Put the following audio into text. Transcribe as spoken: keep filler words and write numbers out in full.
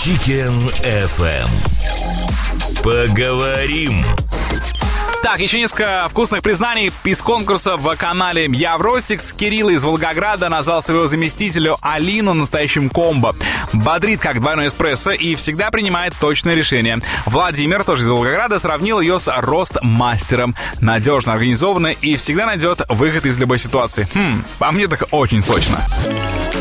Chicken эф эм. Поговорим. Так, еще несколько вкусных признаний из конкурса в канале Евростикс. Кирилл из Волгограда назвал своего заместителя Алину настоящим комбо. Бодрит как двойной эспрессо и всегда принимает точное решение. Владимир, тоже из Волгограда, сравнил ее с рост-мастером. Надежно организованно и всегда найдет выход из любой ситуации. Хм, по мне так очень сочно.